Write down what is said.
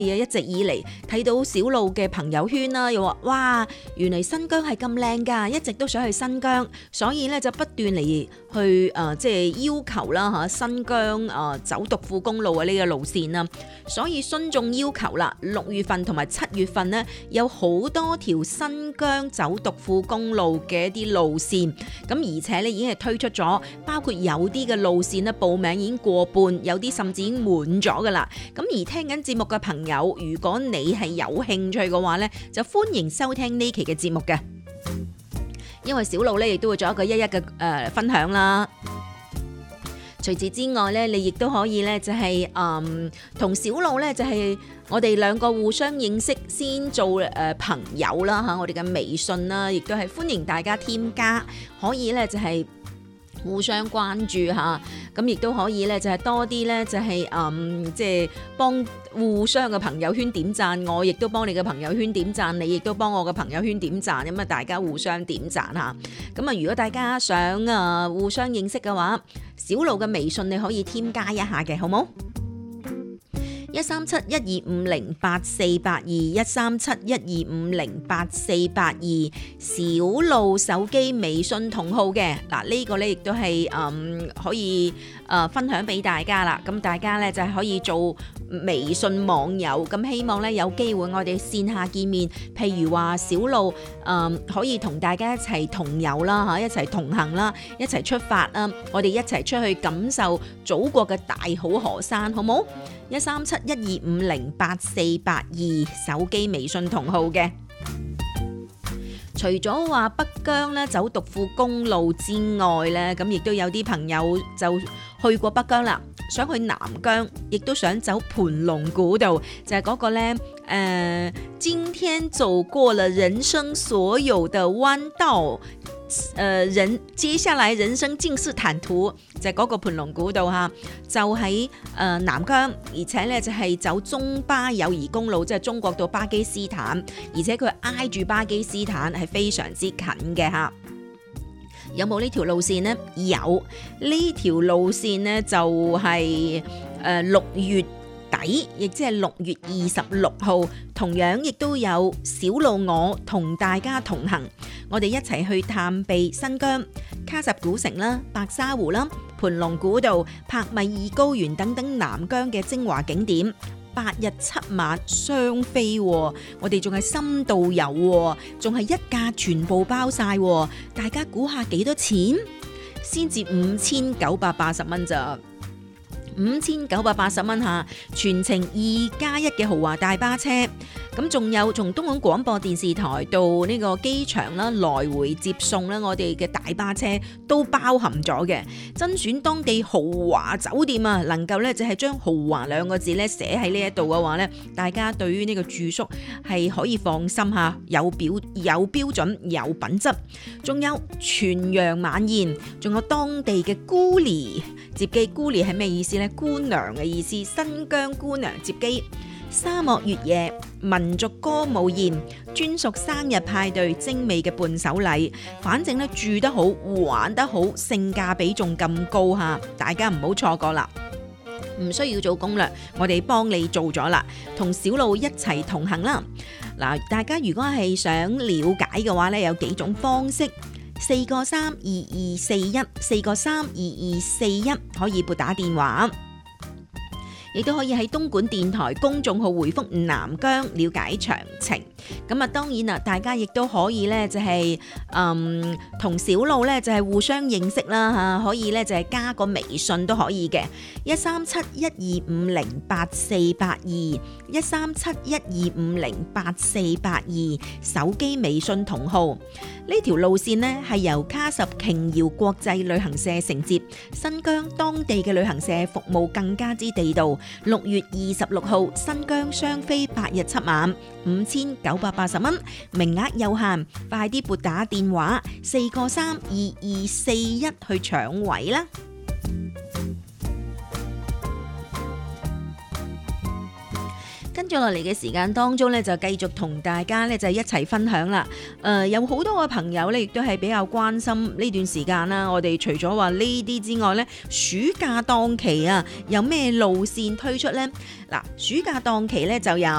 一直以嚟睇到小路嘅朋友圈啦，又話哇，原來新疆係咁靚㗎，一直都想去新疆，所以咧就不斷嚟去即係要求啦嚇新疆走獨庫公路嘅呢個路線啦，所以孫眾要求啦，6月份同埋7月份呢，有好多條新疆走獨庫公路嘅一啲路線，咁而且咧已經係推出咗，包括有啲嘅路線呢，報名已經過半，有啲甚至已經滿咗㗎啦。咁而聽緊節目嘅朋友，如果你係有興趣嘅話呢，就歡迎收聽呢期嘅節目嘅，因為小路呢亦都會做一個一嘅分享啦。除此之外咧，你亦都可以咧，就係同小路咧，就係我哋兩個互相認識，先做朋友啦嚇。我哋嘅微信啦，亦都係歡迎大家添加，可以咧就係互相關注嚇。咁亦都可以咧，就係多啲咧，就係即係幫互相嘅朋友圈點讚，我亦都幫你嘅朋友圈點讚，你亦都幫我嘅朋友圈點讚，咁啊大家互相點讚嚇。咁啊，如果大家想互相認識嘅話，小路嘅微信你可以添加一下嘅，好冇？13712508482，13712508482，小路手機微信同號嘅嗱，呢個咧亦都係可以分享俾大家啦。咁大家咧就係可以做微信網友，咁希望咧有機會我哋線下見面，譬如話小路可以同大家一齊同遊啦嚇，一齊同行啦，一齊出發啦，我哋一齊出去感受祖國嘅大好河山，好冇？13712508482，手機微信同號嘅。除咗話北疆咧走獨庫公路之外咧，咁亦都有啲朋友就去過北疆啦，想去南疆，亦都想走盤龍古道，就係嗰個咧今天走過了人生所有的彎道。接下來人生盡是坦途，就係嗰個盤龍古道嚇，就喺南疆，而且咧就係走中巴友誼公路，即係中國到巴基斯坦，而且佢挨住巴基斯坦係非常之近嘅嚇。有冇呢條路線呢？有，呢條路線呢就係6月底，亦即係6月26號，同樣亦都有小路我同大家同行，我哋一齊去探秘新疆喀什古城啦、白沙湖啦、盤龍古道、帕米爾高原等等南疆嘅精華景點，8日7晚雙飛，我哋仲係深度遊，仲係一價全部包晒，大家估下幾多錢？先至5980蚊咋？5980蚊嚇，全程2+1嘅豪華大巴車，咁仲有從東莞廣播電視台到呢個機場啦，來回接送啦，我哋嘅大巴車都包含咗嘅。甄選當地豪華酒店啊，能夠咧就係將豪華2個字咧寫喺呢一度嘅話咧，大家對於呢個住宿係可以放心嚇，有標準有品質，仲有全羊晚宴，仲有當地嘅姑娘接機。姑娘係咩意思呢？姑娘嘅意思，新疆姑娘接機。沙漠越野、民族歌舞宴、專屬生日派對、精美嘅伴手禮，反正咧住得好、玩得好，性價比仲咁高嚇，大家唔好錯過啦！唔需要做攻略，我哋幫你做咗啦，同小路一齊同行啦。嗱，大家如果係想了解嘅話咧，有幾種方式。4個32241，4個32241可以撥打電話，亦都可以喺東莞電台公眾號回覆南疆了解詳情。咁啊，當然啦，大家亦都可以咧就係同小路咧就係互相認識啦嚇，可以咧就係加個微信都可以嘅，13712508482，13712508482，手機微信同號。呢條路線呢係由喀什瓊瑤國際旅行社承接，新疆當地嘅旅行社服務更加之地道。6月26號新疆雙飛8日7晚，5980蚊，名額有限，快啲撥打電話4個32241去搶位啦！跟住落嚟嘅時間當中咧，就繼續同大家咧就一齊分享啦。有好多個朋友咧，亦都係比較關心呢段時間啦。我哋除咗話呢啲之外咧，暑假檔期啊，有咩路線推出呢？嗱，暑假檔期咧就有